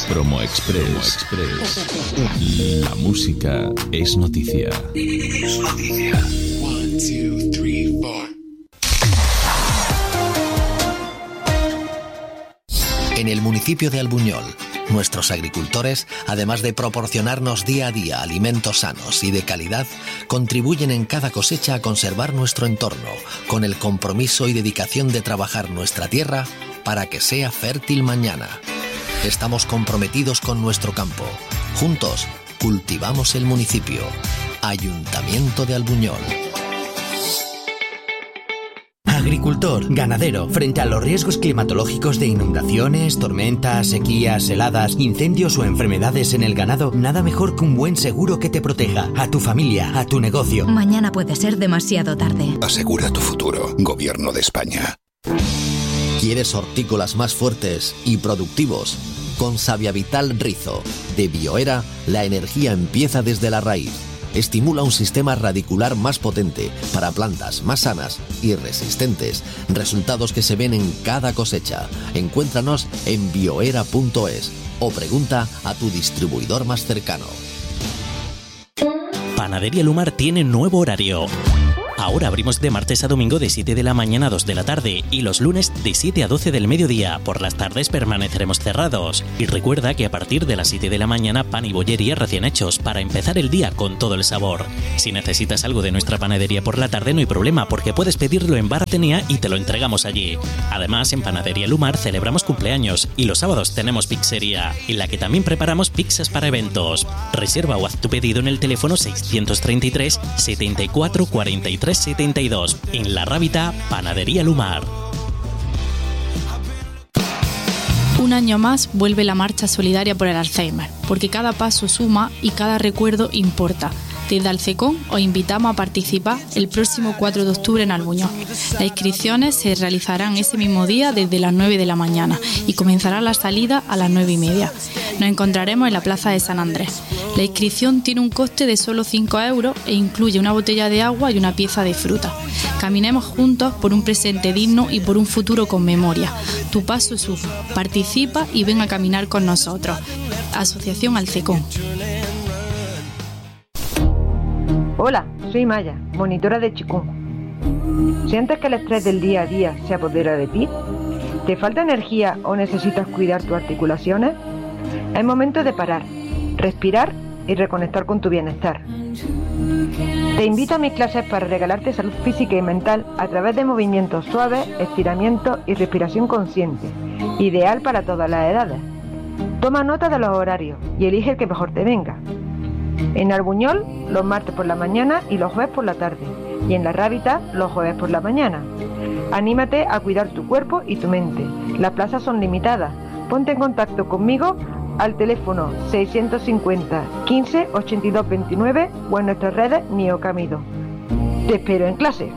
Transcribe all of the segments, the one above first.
Promo Express. La música es noticia. Es noticia. 1, 2, 3, 4. En el municipio de Albuñol, nuestros agricultores, además de proporcionarnos día a día alimentos sanos y de calidad, contribuyen en cada cosecha a conservar nuestro entorno, con el compromiso y dedicación de trabajar nuestra tierra para que sea fértil mañana. Estamos comprometidos con nuestro campo. Juntos, cultivamos el municipio. Ayuntamiento de Albuñol. Agricultor, ganadero, frente a los riesgos climatológicos de inundaciones, tormentas, sequías, heladas, incendios o enfermedades en el ganado, nada mejor que un buen seguro que te proteja a tu familia, a tu negocio. Mañana puede ser demasiado tarde. Asegura tu futuro, Gobierno de España. ¿Quieres hortícolas más fuertes y productivos? Con Saviavital Rizo, de Bioera, la energía empieza desde la raíz. Estimula un sistema radicular más potente para plantas más sanas y resistentes. Resultados que se ven en cada cosecha. Encuéntranos en bioera.es o pregunta a tu distribuidor más cercano. Panadería Lumar tiene nuevo horario. Ahora abrimos de martes a domingo de 7 de la mañana a 2 de la tarde y los lunes de 7 a 12 del mediodía. Por las tardes permaneceremos cerrados. Y recuerda que a partir de las 7 de la mañana pan y bollería recién hechos para empezar el día con todo el sabor. Si necesitas algo de nuestra panadería por la tarde no hay problema porque puedes pedirlo en Bar Atenea y te lo entregamos allí. Además, en Panadería Lumar celebramos cumpleaños y los sábados tenemos pizzería en la que también preparamos pizzas para eventos. Reserva o haz tu pedido en el teléfono 633 74 43 72 en La Rábita, Panadería Lumar. Un año más vuelve la marcha solidaria por el Alzheimer, porque cada paso suma y cada recuerdo importa. Desde Alcecón os invitamos a participar el próximo 4 de octubre en Albuñol. Las inscripciones se realizarán ese mismo día desde las 9 de la mañana y comenzará la salida a las 9:30. Nos encontraremos en la Plaza de San Andrés. La inscripción tiene un coste de solo 5 € e incluye una botella de agua y una pieza de fruta. Caminemos juntos por un presente digno y por un futuro con memoria. Tu paso suma. Participa y ven a caminar con nosotros. Asociación Alcecón. Hola, soy Maya, monitora de Chikung. ¿Sientes que el estrés del día a día se apodera de ti? ¿Te falta energía o necesitas cuidar tus articulaciones? Es momento de parar, respirar y reconectar con tu bienestar. Te invito a mis clases para regalarte salud física y mental a través de movimientos suaves, estiramientos y respiración consciente, ideal para todas las edades. Toma nota de los horarios y elige el que mejor te venga. En Albuñol, los martes por la mañana y los jueves por la tarde. Y en La Rábita, los jueves por la mañana. Anímate a cuidar tu cuerpo y tu mente. Las plazas son limitadas. Ponte en contacto conmigo al teléfono 650 15 82 29 o en nuestras redes Niocamido. Te espero en clase.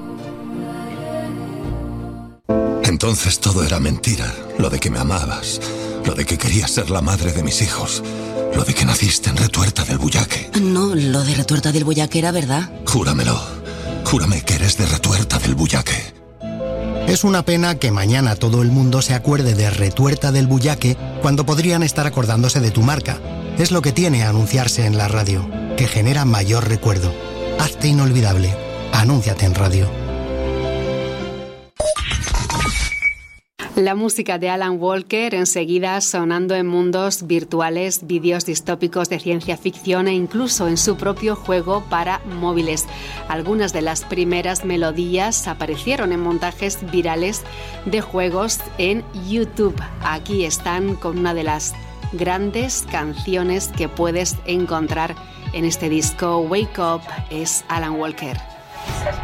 Entonces todo era mentira. Lo de que me amabas. Lo de que querías ser la madre de mis hijos. Lo de que naciste en Retuerta del Bullaque. No, lo de Retuerta del Bullaque era verdad. Júramelo. Júrame que eres de Retuerta del Bullaque. Es una pena que mañana todo el mundo se acuerde de Retuerta del Bullaque cuando podrían estar acordándose de tu marca. Es lo que tiene anunciarse en la radio, que genera mayor recuerdo. Hazte inolvidable. Anúnciate en radio. La música de Alan Walker enseguida sonando en mundos virtuales, vídeos distópicos de ciencia ficción e incluso en su propio juego para móviles. Algunas de las primeras melodías aparecieron en montajes virales de juegos en YouTube. Aquí están con una de las grandes canciones que puedes encontrar en este disco. Wake Up es Alan Walker.